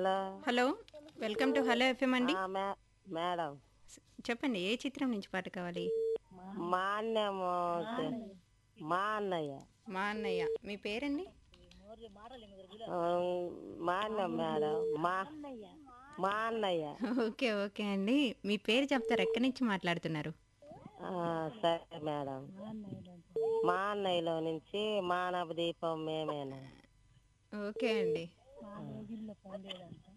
Hello. Hello. Welcome to hello FM అండి. Madam చెప్పండి, ఏ చిత్రం నుంచి పాట కావాలి? మా అన్నేమో మా అన్నయ్య. మా అన్నయ్య. మీ పేరండి? మా అన్న మేడం మా అన్నయ్య. ఓకే ఓకే అండి. మీ పేరు చెప్తారు, ఎక్కడి నుంచి మాట్లాడుతున్నారు? సరే మేడం. మా అన్నయ్యలో నుంచి మానవ దీపం మేమేనా. ఓకే అండి.